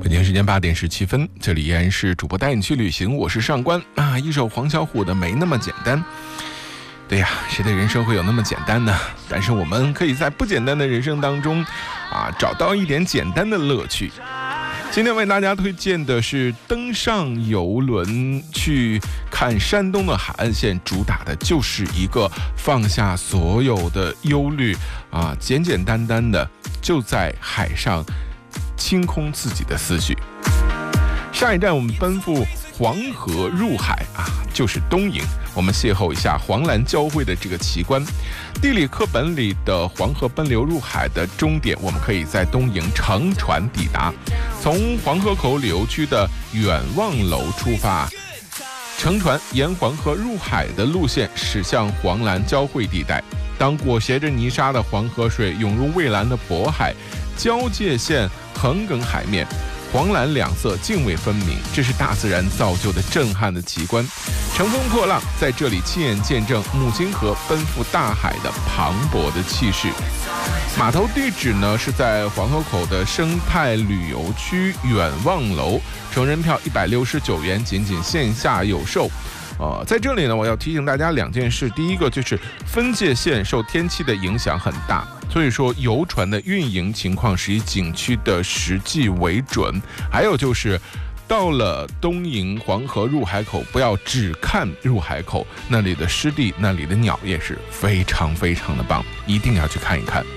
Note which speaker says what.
Speaker 1: 北京时间8点17分，这里依然是主播带你去旅行，我是上官啊。一首黄小琥的《没那么简单》。对呀，谁的人生会有那么简单呢？但是我们可以在不简单的人生当中找到一点简单的乐趣。今天为大家推荐的是登上游轮去看山东的海岸线，主打的就是一个放下所有的忧虑简简单单的就在海上清空自己的思绪。下一站我们奔赴黄河入海就是东营，我们邂逅一下黄蓝交汇的这个奇观。地理课本里的黄河奔流入海的终点，我们可以在东营乘船抵达。从黄河口旅游区的远望楼出发，乘船沿黄河入海的路线驶向黄蓝交汇地带。当裹挟着泥沙的黄河水涌入蔚蓝的渤海，交界线横亘海面，黄蓝两色泾渭分明，这是大自然造就的震撼的奇观。乘风破浪，在这里亲眼见证母亲河奔赴大海的磅礴的气势。码头地址呢是在黄河口的生态旅游区远望楼，成人票169元，仅仅线下有售。在这里呢，我要提醒大家两件事。第一个就是分界线受天气的影响很大，所以说游船的运营情况是以景区的实际为准。还有就是到了东营黄河入海口，不要只看入海口，那里的湿地，那里的鸟也是非常非常的棒，一定要去看一看。